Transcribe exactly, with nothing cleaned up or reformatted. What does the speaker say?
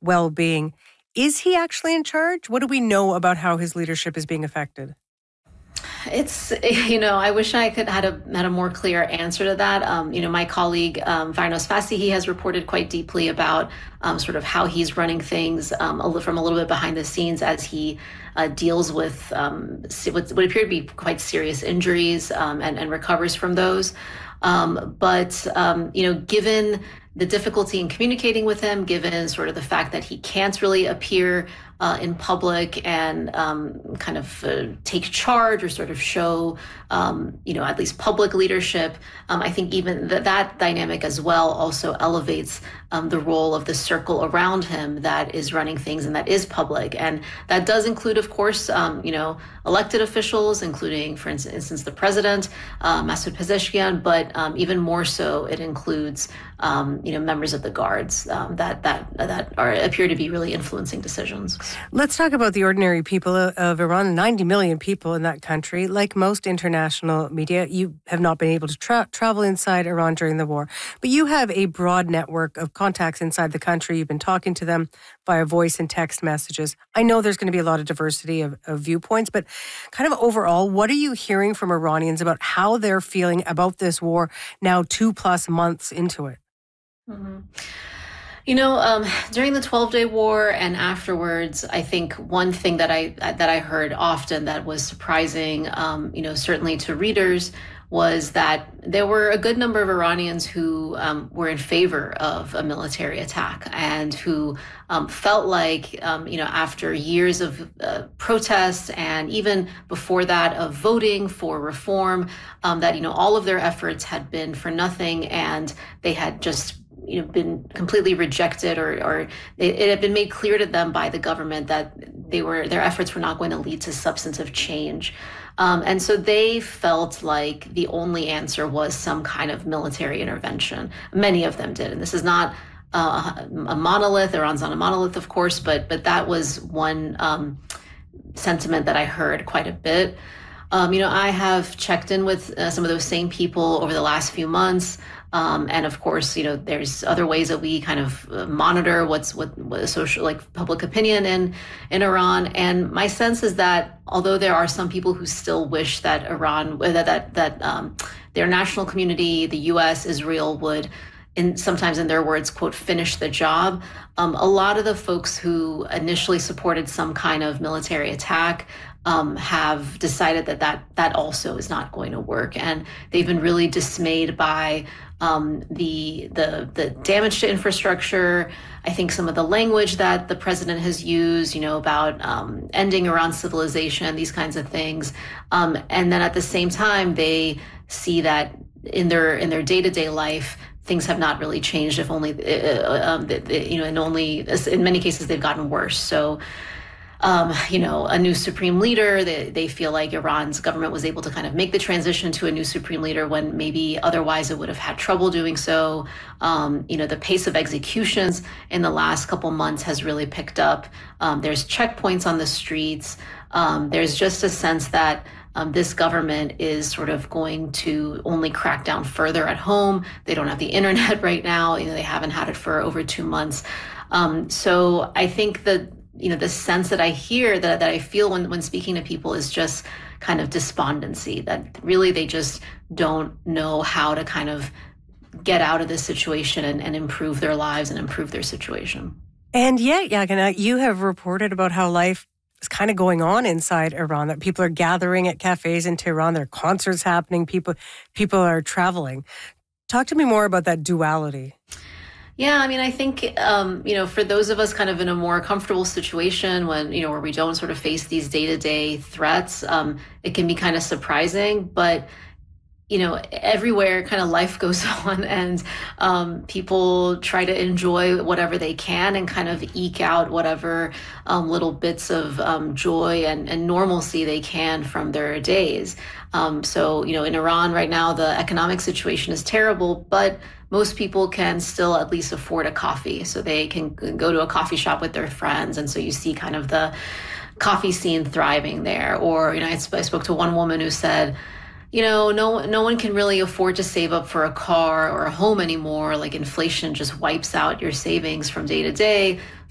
well-being. Is he actually in charge? What do we know about how his leadership is being affected? It's, you know, I wish I could had a had a more clear answer to that. Um, you know, my colleague, um, Farnos Fassi, he has reported quite deeply about um, sort of how he's running things um, a li- from a little bit behind the scenes as he uh, deals with um, se- what what appear to be quite serious injuries um, and, and recovers from those. Um, but, um, you know, given the difficulty in communicating with him, given sort of the fact that he can't really appear uh, in public and um, kind of uh, take charge or sort of show, um, you know, at least public leadership, um, I think even th- that dynamic as well also elevates um, the role of the circle around him that is running things and that is public. And that does include, of course, um, you know, elected officials, including, for instance, the president, uh, Masoud Pezeshkian, but um, even more so, it includes, um, you know, members of the guards um, that that that are appear to be really influencing decisions. Let's talk about the ordinary people of Iran. ninety million people in that country. Like most international media, you have not been able to tra- travel inside Iran during the war, but you have a broad network of contacts inside the country. You've been talking to them via voice and text messages. I know there's going to be a lot of diversity of, of viewpoints, but kind of overall, what are you hearing from Iranians about how they're feeling about this war now two plus months into it? Mm-hmm. You know, um, during the twelve-day war and afterwards, I think one thing that I that I heard often that was surprising, um, you know, certainly to readers, was that there were a good number of Iranians who um, were in favor of a military attack and who um, felt like, um, you know, after years of uh, protests and even before that of voting for reform, um, that, you know, all of their efforts had been for nothing and they had just you know, been completely rejected or, or it, it had been made clear to them by the government that they were, their efforts were not going to lead to substantive change. Um, and so they felt like the only answer was some kind of military intervention. Many of them did. And this is not uh, a monolith. Iran's not a monolith, of course, but, but that was one um, sentiment that I heard quite a bit. Um, you know, I have checked in with uh, some of those same people over the last few months. Um, and of course, you know, there's other ways that we kind of uh, monitor what's what, what social, like public opinion in, in Iran. And my sense is that although there are some people who still wish that Iran, that, that, that um, their national community, the U S, Israel would, in sometimes in their words, quote, finish the job. Um, a lot of the folks who initially supported some kind of military attack um, have decided that, that that also is not going to work. And they've been really dismayed by um, the, the, the damage to infrastructure. I think some of the language that the president has used, you know, about um, ending Iran's civilization, these kinds of things. Um, and then at the same time, they see that in their in their day-to-day life, things have not really changed, if only, uh, um, the, the, you know, and only, in many cases, they've gotten worse. So, um, you know, a new supreme leader, they, they feel like Iran's government was able to kind of make the transition to a new supreme leader when maybe otherwise it would have had trouble doing so. Um, you know, the pace of executions in the last couple months has really picked up. Um, there's checkpoints on the streets. Um, there's just a sense that Um, this government is sort of going to only crack down further at home. They don't have the internet right now. You know, they haven't had it for over two months. Um, so I think that, you know, the sense that I hear, that, that I feel when, when speaking to people is just kind of despondency, that really they just don't know how to kind of get out of this situation and, and improve their lives and improve their situation. And yet, Yaghna, you have reported about how life is kind of going on inside Iran, that people are gathering at cafes in Tehran, there are concerts happening, people people are traveling. Talk to me more about that duality. Yeah, I mean, I think, um, you know, for those of us kind of in a more comfortable situation when, you know, where we don't sort of face these day-to-day threats, um, it can be kind of surprising, but you know, everywhere kind of life goes on and um, people try to enjoy whatever they can and kind of eke out whatever um, little bits of um, joy and, and normalcy they can from their days. Um, so, you know, in Iran right now, the economic situation is terrible, but most people can still at least afford a coffee. So they can go to a coffee shop with their friends. And so you see kind of the coffee scene thriving there. Or, you know, I, sp- I spoke to one woman who said, you know, no no one can really afford to save up for a car or a home anymore. Like inflation just wipes out your savings from day to day.